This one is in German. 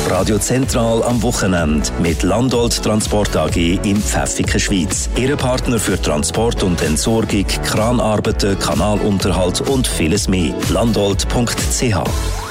Radio Zentral am Wochenende mit Landolt Transport AG in Pfäffiken, Schweiz. Ihr Partner für Transport und Entsorgung, Kranarbeiten, Kanalunterhalt und vieles mehr. Landolt.ch